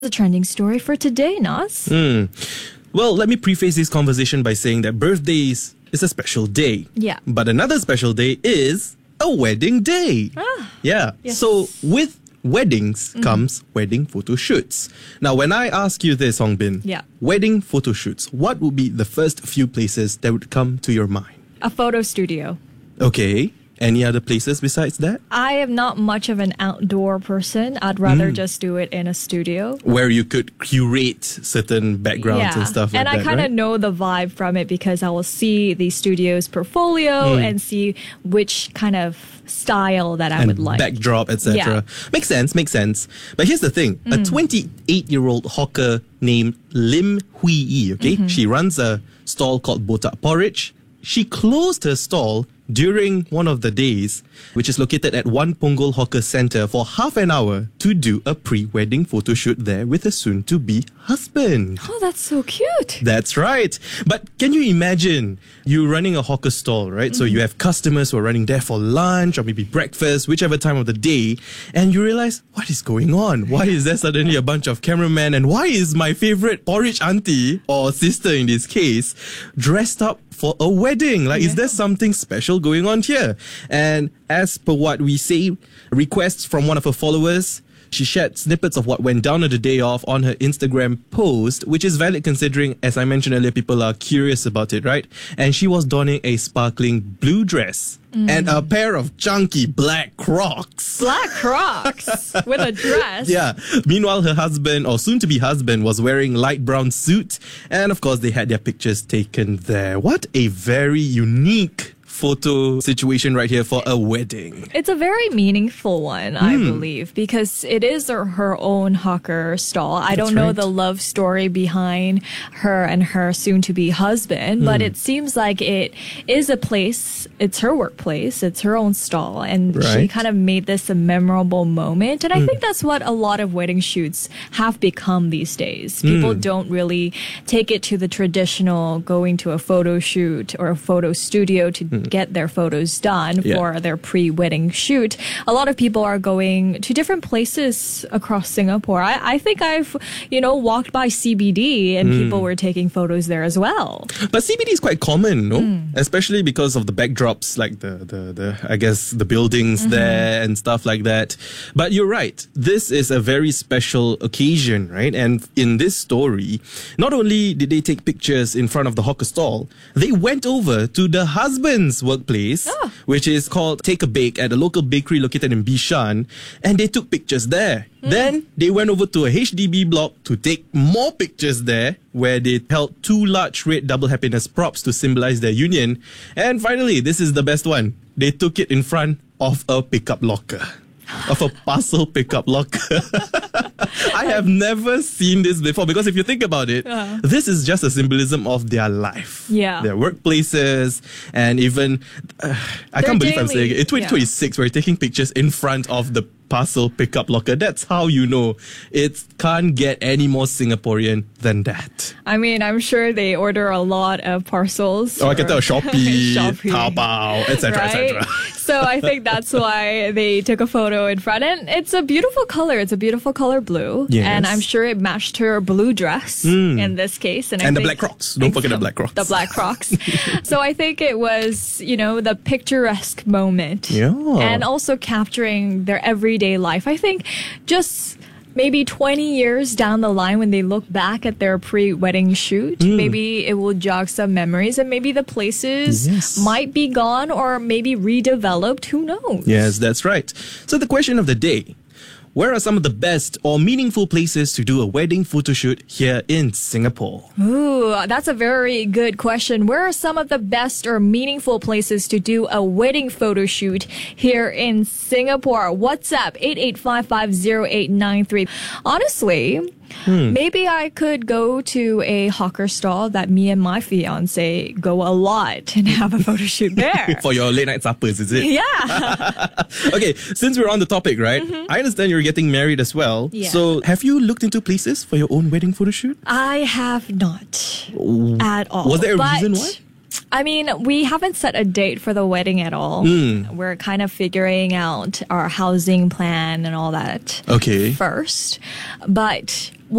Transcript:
The trending story for today, Nas. Well, let me preface this conversation by saying that birthdays is a special day. Yeah. But another special day is a wedding day. Yeah. Yes. So with weddings comes wedding photo shoots. Now, when I ask you this, Hongbin, Yeah. wedding photo shoots, what would be the first few places that would come to your mind? A photo studio. Okay. Any other places besides that? I am not much of an outdoor person. I'd rather just do it in a studio. Where you could curate certain backgrounds and stuff like and that, I kind of right? know the vibe from it because I will see the studio's portfolio and see which kind of style that I would like. Backdrop, etc. Yeah. Makes sense. But here's the thing. A 28-year-old hawker named Lim Hui Yi, okay? She runs a stall called Botak Porridge. She closed her stall during one of the days, which is located at One Punggol Hawker Centre, for half an hour to do a pre-wedding photo shoot there with a soon-to-be husband. Oh, that's so cute. That's right. But can you imagine you running a hawker stall, right? So you have customers who are running there for lunch or maybe breakfast, whichever time of the day, and you realize, what is going on? Why is there suddenly a bunch of cameramen, and why is my favorite porridge auntie, or sister in this case, dressed up for a wedding? Like, is there something special going on here? And as per what we say, requests from one of her followers, she shared snippets of what went down on the day off on her Instagram post, which is valid considering, as I mentioned earlier, people are curious about it, right? And she was donning a sparkling blue dress and a pair of chunky black Crocs. Black Crocs with a dress. Yeah. Meanwhile, her husband, or soon-to-be husband, was wearing light brown suit. And of course, they had their pictures taken there. What a very unique photo situation right here for a wedding. It's a very meaningful one, I believe, because it is her own hawker stall. I don't know right. the love story behind her and her soon-to-be husband, but it seems like it is a place, it's her workplace, it's her own stall, and she Right. kind of made this a memorable moment. And I think that's what a lot of wedding shoots have become these days. People don't really take it to the traditional going to a photo shoot or a photo studio to get their photos done Yeah. for their pre-wedding shoot. A lot of people are going to different places across Singapore. I think I've, walked by CBD and people were taking photos there as well. But CBD is quite common, no? Especially because of the backdrops, like the I guess the buildings there and stuff like that. But you're right. This is a very special occasion, right? And in this story, not only did they take pictures in front of the hawker stall, they went over to the husband's workplace, which is called Take a Bake, at a local bakery located in Bishan, and they took pictures there. Then they went over to a HDB block to take more pictures there, where they held two large red double happiness props to symbolize their union. And finally, this is the best one. They took it in front of a pickup locker. Of a parcel pickup locker. I have never seen this before, because if you think about it, this is just a symbolism of their life. Yeah. Their workplaces, and even, I can't believe I'm daily- saying it. In 2026, we're taking pictures in front of the parcel pickup locker. That's how you know it can't get any more Singaporean than that. I mean, I'm sure they order a lot of parcels. Oh, I can tell Shopee, Shopee. Taobao, etc., Right? etc. So I think that's why they took a photo in front. And it's a beautiful color. It's a beautiful color blue. Yes. And I'm sure it matched her blue dress in this case. And I And the think- black Crocs. Don't forget the black Crocs. The black Crocs. So I think it was, the picturesque moment. Yeah. And also capturing their everyday life. I think just maybe 20 years down the line, when they look back at their pre-wedding shoot, maybe it will jog some memories, and maybe the places Yes. might be gone or maybe redeveloped. Who knows? Yes, that's right. So the question of the day: where are some of the best or meaningful places to do a wedding photo shoot here in Singapore? Ooh, that's a very good question. Where are some of the best or meaningful places to do a wedding photo shoot here in Singapore? WhatsApp 88550893. Honestly, maybe I could go to a hawker stall that me and my fiance go a lot and have a photo shoot there. For your late night suppers, is it? Yeah. Okay, since we're on the topic, right? I understand you're getting married as well. Yeah. So have you looked into places for your own wedding photo shoot? I have not at all. Was there a But reason why? I mean, we haven't set a date for the wedding at all. We're kind of figuring out our housing plan and all that Okay. first. But